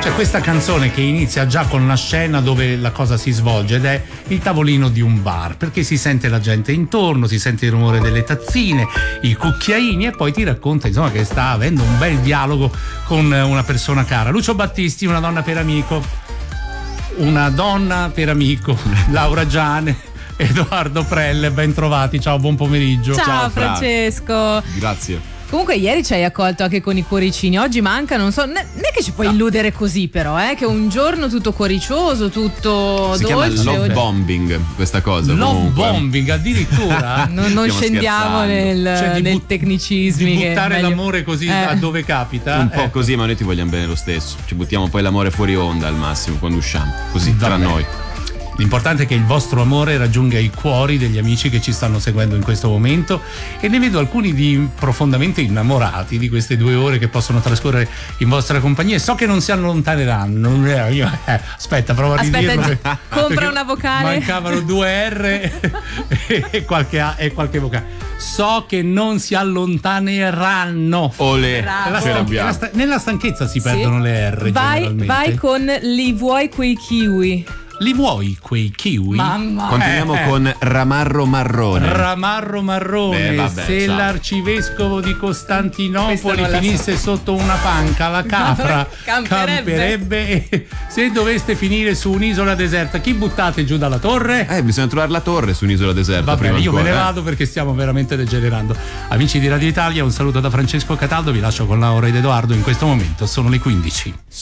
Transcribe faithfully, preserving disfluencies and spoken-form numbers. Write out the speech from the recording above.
C'è questa canzone che inizia già con una scena dove la cosa si svolge ed è il tavolino di un bar, perché si sente la gente intorno, si sente il rumore delle tazzine, i cucchiaini, e poi ti racconta insomma che sta avendo un bel dialogo con una persona cara. Lucio Battisti, Una donna per amico, una donna per amico, Laura Giane, Edoardo Prelle, ben trovati, ciao, buon pomeriggio. Ciao, Ciao Francesco. Grazie. Comunque ieri ci hai accolto anche con i cuoricini, oggi manca, non so, non è che ci puoi illudere così però, eh, che un giorno tutto cuoricioso, tutto Si dolce. chiama love oggi... bombing questa cosa. Love comunque. bombing addirittura. non non Stiamo scendiamo scherzando. nel, Cioè, di nei but- tecnicismi. di che è buttare meglio- l'amore così Eh. a dove capita. Un po' Ecco. così, ma noi ti vogliamo bene lo stesso. Ci buttiamo poi l'amore fuori onda al massimo quando usciamo. Così, Va tra bene. noi. L'importante è che il vostro amore raggiunga i cuori degli amici che ci stanno seguendo in questo momento, e ne vedo alcuni di profondamente innamorati di queste due ore che possono trascorrere in vostra compagnia. So che non si allontaneranno. Eh, io- eh, aspetta, provo a Aspetta, ridirlo. gi- perché- compra perché una vocale. Mancavano due R e qualche A e qualche vocale. So che non si allontaneranno. Olè, Bravo. Nella ce stanche- l'abbiamo. nella sta- nella stanchezza si Sì. perdono le R. Vai, generalmente. vai con li vuoi quei kiwi. Li vuoi quei kiwi? Mamma. Continuiamo Eh, eh. con Ramarro Marrone. Ramarro Marrone. Beh, vabbè, Se ciao. l'arcivescovo di Questa Costantinopoli non la finisse sotto una panca, la capra Camperebbe. camperebbe. E se doveste finire su un'isola deserta, chi buttate giù dalla torre? Eh, bisogna trovare la torre su un'isola deserta. Va prima bene, io me ancora, ne eh. vado perché stiamo veramente degenerando. Amici di Radio Italia, un saluto da Francesco Cataldo, vi lascio con Laura ed Edoardo in questo momento, sono le quindici.